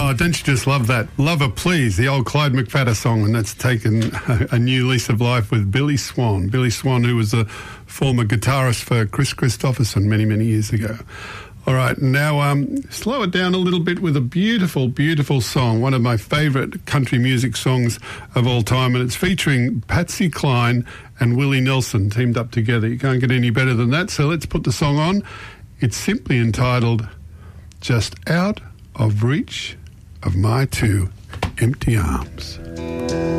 Oh, don't you just love that? Lover Please, the old Clyde McPhatter song, and that's taken a new lease of life with Billy Swan. Billy Swan, who was a former guitarist for Chris Christopherson many, many years ago. All right, now slow it down a little bit with a beautiful, beautiful song, one of my favourite country music songs of all time, and it's featuring Patsy Cline and Willie Nelson teamed up together. You can't get any better than that, so let's put the song on. It's simply entitled Just Out of Reach of My Two Empty Arms.